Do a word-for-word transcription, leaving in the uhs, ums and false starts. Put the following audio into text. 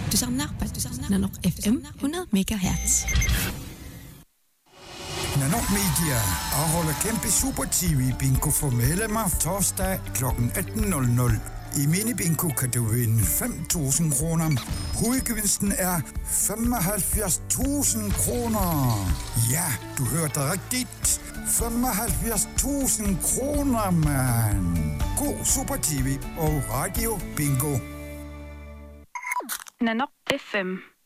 Du samler på Nanok F M hundrede megahertz. Nanok Media afholder kæmpe Super T V bingo for medlemmer torsdag klokken atten nul nul. I mini-bingo kan du vinde fem tusind kroner. Hovedgevinsten er femoghalvfjerds tusind kroner. Ja, du hørte rigtigt. femoghalvfjerds tusind kroner, mand. God Super T V og radio bingo. Nanok F M.